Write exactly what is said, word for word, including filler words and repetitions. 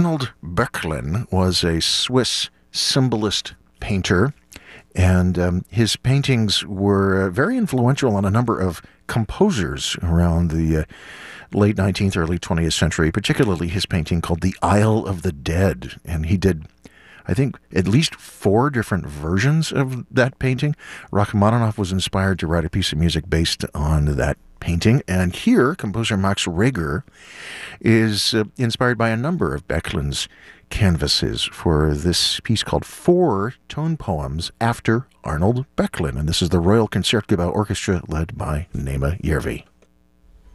Arnold Böcklin was a Swiss symbolist painter, and um, his paintings were uh, very influential on a number of composers around the uh, late nineteenth, early twentieth century, particularly his painting called The Isle of the Dead. And he did, I think, at least four different versions of that painting. Rachmaninoff was inspired to write a piece of music based on that painting. And here, composer Max Reger is uh, inspired by a number of Böcklin's canvases for this piece called Four Tone Poems After Arnold Böcklin. And this is the Royal Concertgebouw Orchestra led by Naima Järvi.